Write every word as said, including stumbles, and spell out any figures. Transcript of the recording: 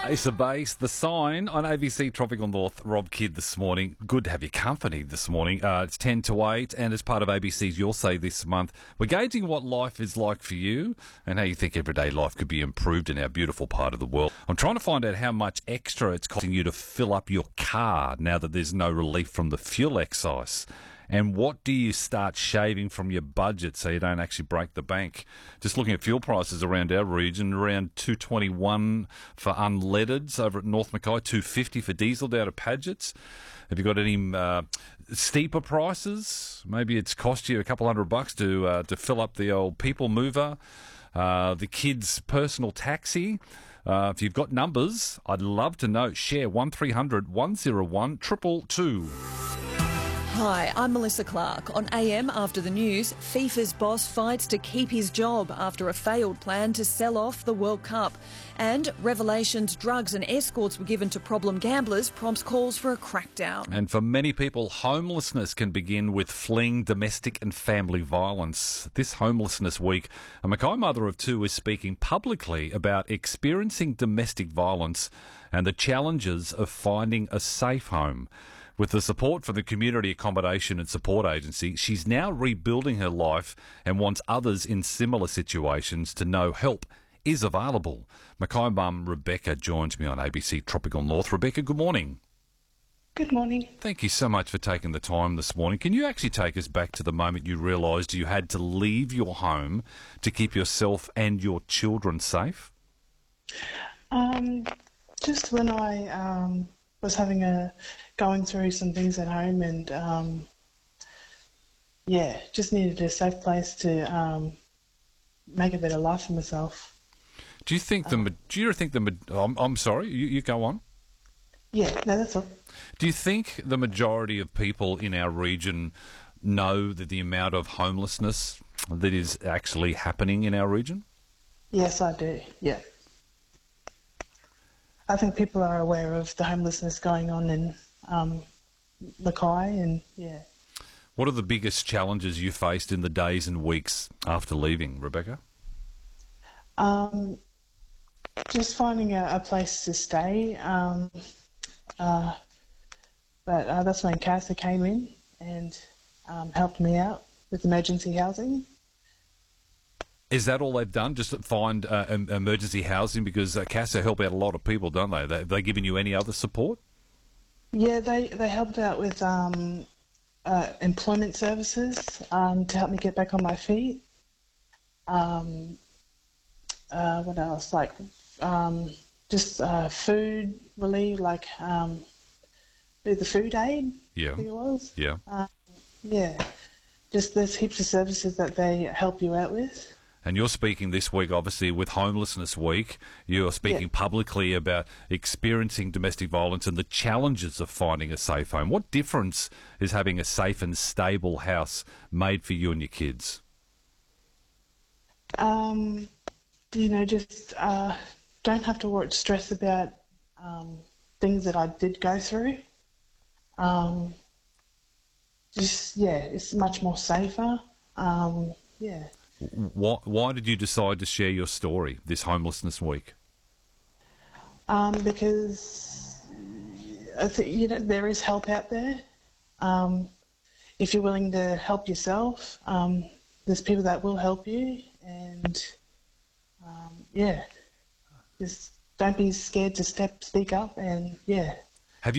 Ace of Base, The Sign on A B C Tropical North. Rob Kidd this morning. Good to have your company this morning. Uh, it's ten to eight, and as part of A B C's You'll Say this month, we're gauging what life is like for you and how you think everyday life could be improved in our beautiful part of the world. I'm trying to find out how much extra it's costing you to fill up your car now that there's no relief from the fuel excise. And what do you start shaving from your budget so you don't actually break the bank? Just looking at fuel prices around our region, around two twenty-one for unleadeds over at North Mackay, two fifty for diesel down at Paget's. Have you got any uh, steeper prices? Maybe it's cost you a couple hundred bucks to uh, to fill up the old people mover, uh, the kids' personal taxi. Uh, if you've got numbers, I'd love to know. Share one three hundred one oh one two two two. Hi, I'm Melissa Clark. On A M After the News, FIFA's boss fights to keep his job after a failed plan to sell off the World Cup. And revelations drugs and escorts were given to problem gamblers prompts calls for a crackdown. And for many people, homelessness can begin with fleeing domestic and family violence. This Homelessness Week, a Mackay mother of two is speaking publicly about experiencing domestic violence and the challenges of finding a safe home. With the support from the Community Accommodation and Support Agency, she's now rebuilding her life and wants others in similar situations to know help is available. Mackay mum Rebecca joins me on A B C Tropical North. Rebecca, good morning. Good morning. Thank you so much for taking the time this morning. Can you actually take us back to the moment you realised you had to leave your home to keep yourself and your children safe? Um, just when I um, was having a going through some things at home, and um, yeah, just needed a safe place to um, make a better life for myself. Do you think the? Do you think the? I'm, I'm sorry. You, you go on. Yeah, no, that's all. Do you think the majority of people in our region know that the amount of homelessness that is actually happening in our region? Yes, I do. Yeah, I think people are aware of the homelessness going on in um, Mackay, and yeah. What are the biggest challenges you faced in the days and weeks after leaving, Rebecca? Um, just finding a, a place to stay. Um, uh, but uh, that's when CASA came in and um, helped me out with emergency housing. Is that all they've done, just find uh, em- emergency housing? Because uh, CASA help out a lot of people, don't they? They- Have they given you any other support? Yeah, they, they helped out with um, uh, employment services um, to help me get back on my feet. Um, uh, what else? Like um, just uh, food relief, like um, the food aid. Yeah. I think it was. Yeah. Um, yeah. Just there's heaps of services that they help you out with. And you're speaking this week, obviously, with Homelessness Week. You're speaking Yeah. publicly about experiencing domestic violence and the challenges of finding a safe home. What difference is having a safe and stable house made for you and your kids? Um, you know, just uh, don't have to worry, stress about um, things that I did go through. Um, just, yeah, it's much more safer. Um, yeah. Why, why did you decide to share your story this Homelessness Week? Um, because I think, you know, there is help out there. Um, if you're willing to help yourself, um, there's people that will help you. And um, yeah, just don't be scared to step, speak up, and yeah.